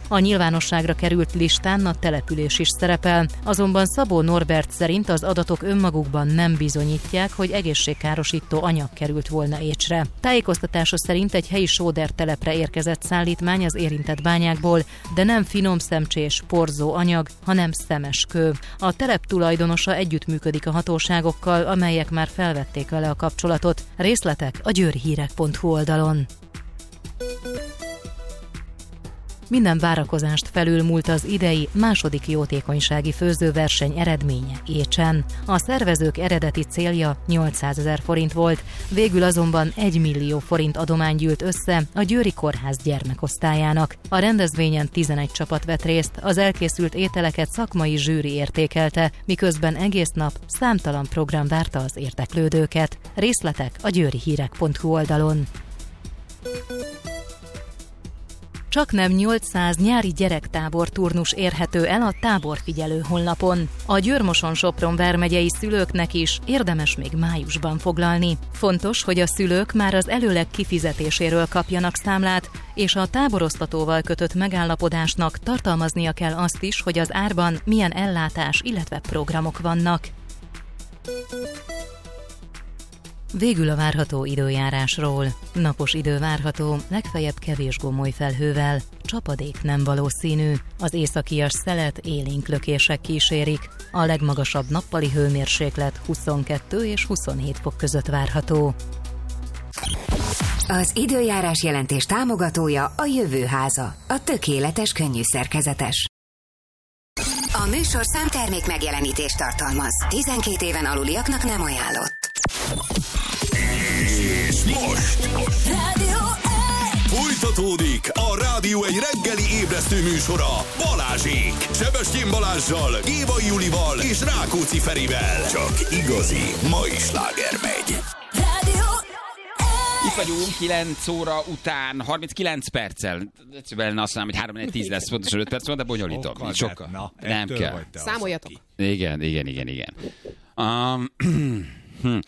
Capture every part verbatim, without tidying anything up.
A nyilvánosságra került listán a település is szerepel, azonban Szabó Norbert szerint az adatok önmagukban nem bizonyítják, hogy egészségkárosító anyag került volna Écsre. Tájékoztatása szerint egy helyi sódertelepre érkezett szállítmány az érintett bányákból, de nem finom szemcsés, porzó anyag, hanem szemeskő. A telep tulajdonosa együttműködik a hatóságokkal, amelyek már felvették vele a kapcsolatot. Részletek a győrhírek pont hu oldalon. Minden várakozást felülmúlt az idei második jótékonysági főzőverseny eredménye Écsen. A szervezők eredeti célja nyolcszázezer forint volt, végül azonban egy millió forint adomány gyűlt össze a Győri Kórház gyermekosztályának. A rendezvényen tizenegy csapat vett részt, az elkészült ételeket szakmai zsűri értékelte, miközben egész nap számtalan program várta az érdeklődőket. Részletek a győrihírek pont hu oldalon. Csaknem nyolcszáz nyári gyerektábor turnus érhető el a táborfigyelő honlapon. A Győr-Moson-Sopron vármegyei szülőknek is érdemes még májusban foglalni. Fontos, hogy a szülők már az előleg kifizetéséről kapjanak számlát, és a táborosztatóval kötött megállapodásnak tartalmaznia kell azt is, hogy az árban milyen ellátás, illetve programok vannak. Végül a várható időjárásról. Napos idő várható, legfeljebb kevés gomoly felhővel. Csapadék nem valószínű. Az északias szelet élénk lökések kísérik. A legmagasabb nappali hőmérséklet huszonkettő és huszonhét fok között várható. Az időjárás jelentés támogatója a Jövőháza, a tökéletes könnyű szerkezetes. A műsor számtermék megjelenítést tartalmaz. tizenkét éven aluliaknak nem ajánlott. És most Rádió egy! folytatódik a Rádió egy reggeli ébresztő műsora Balázsék, Sebestyén Balázssal, Gévai Julival és Rákóczi Ferivel. Csak igazi mai sláger megy. Rádió Itt vagyunk kilenc óra után, harminckilenc perccel. Egyszerűen azt mondom, hogy három tíz lesz, pontosan öt perc van, de bonyolítom. Sokkal, Sokkal. Na, nem kell. Számoljatok. Igen, igen, igen, igen. Um, hm.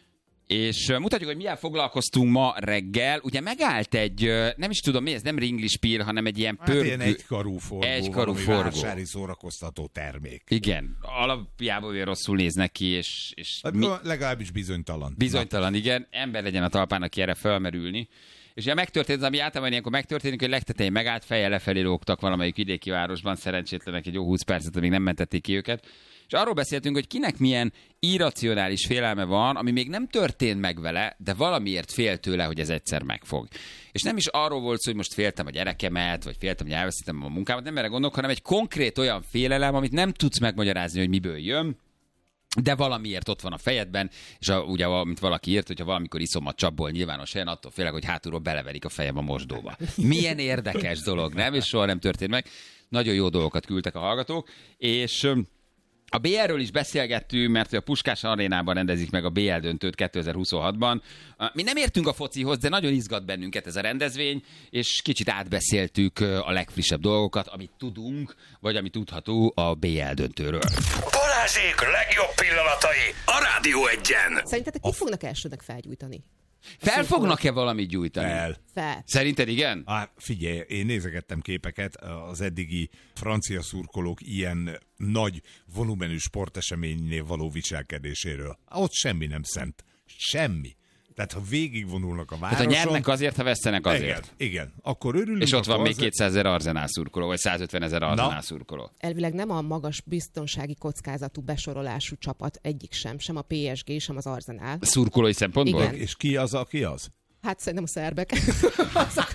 És mutatjuk, hogy milyen foglalkoztunk ma reggel. Ugye megállt egy, nem is tudom mi ez, nem ringlispír, hanem egy ilyen pörgő... Hát ilyen egykarú forgó, egykarú forgó. forgó. Szórakoztató termék. Igen, alapjában olyan rosszul néznek ki, és... és hát mi... Legalábbis bizonytalan. Bizonytalan, igen. Ember legyen a talpán, aki erre felmerülni. És ugye megtörtént, ami általában ilyenkor megtörténik, hogy legtetején megállt, fejjel lefelé lógtak valamelyik vidéki városban, szerencsétlenek egy jó húsz percet, amíg nem mentették ki őket. És arról beszéltünk, hogy kinek milyen irracionális félelme van, ami még nem történt meg vele, de valamiért fél tőle, hogy ez egyszer megfog. És nem is arról volt szó, hogy most féltem a gyerekemet, vagy féltem, hogy elveszítem a munkámat, nem erre gondolok, hanem egy konkrét olyan félelem, amit nem tudsz megmagyarázni, hogy miből jön, de valamiért ott van a fejedben, és a, ugye, mint valaki írt, hogyha valamikor iszom a csapból nyilvános helyen, attól félek, hogy hátulról beleverik a fejem a mosdóba. Milyen érdekes dolog, nem? És soha nem történt meg. Nagyon jó dolgokat küldtek a hallgatók, és... A bé el-ről is beszélgettünk, mert a Puskás Arénában rendezik meg a bé el döntőt kétezer-huszonhatban. Mi nem értünk a focihoz, de nagyon izgat bennünket ez a rendezvény, és kicsit átbeszéltük a legfrissebb dolgokat, amit tudunk, vagy amit tudható a bé el döntőről. Balázsék legjobb pillanatai a Rádió egyen. Szerintetek mit fognak elsőnek felgyújtani? Fel fognak-e valamit gyújtani? Fel. Fel. Szerinted igen? Á, figyelj, én nézegettem képeket, az eddigi francia szurkolók ilyen nagy volumenű sporteseménynél való viselkedéséről. Ott semmi nem szent. Semmi. Tehát ha végigvonulnak a városon... Tehát ha nyernek azért, ha vesztenek azért. Igen, igen. Akkor örülünk. És ott van még azért... kétszázezer Arzenál szurkoló, vagy százötvenezer Arzenál szurkoló. Elvileg nem a magas biztonsági kockázatú besorolású csapat egyik sem, sem a pé es gé, sem az Arzenál. Szurkolói szempontból? Igen. És ki az, aki az? Hát szerintem a szerbek. azok,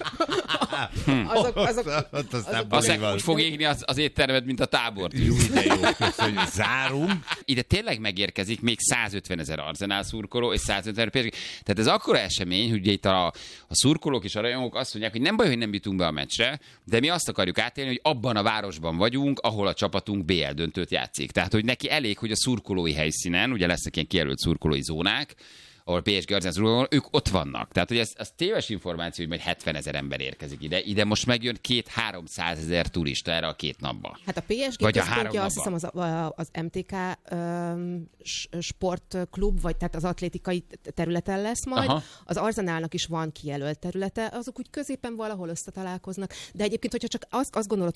azok, azok, azok, Aztán úgy fog égni az, az éttermed, mint a tábort. Jó, de jó, köszönjük. Zárunk. Ide tényleg megérkezik még százötvenezer Arzenál szurkoló és százötvenezer pé es gé. Tehát ez akkora esemény, hogy itt a, a szurkolók és a rajongók azt mondják, hogy nem baj, hogy nem jutunk be a meccsre, de mi azt akarjuk átélni, hogy abban a városban vagyunk, ahol a csapatunk bé el döntőt játszik. Tehát, hogy neki elég, hogy a szurkolói helyszínen, ugye lesznek ilyen kijelölt szurkolói zónák, ahol pé es gé Arzenál, ők ott vannak. Tehát, hogy ez, ez téves információ, hogy majd hetvenezer ember érkezik ide. Ide most megjön két-háromszázezer turista erre a két napba. Hát a pé es gé vagy központja, azt hiszem az, az em té ká um, sportklub, vagy tehát az atlétikai területen lesz majd. Aha. Az Arzenálnak is van kijelölt területe, azok úgy középen valahol összetalálkoznak. De egyébként, hogyha csak azt, azt gondolod,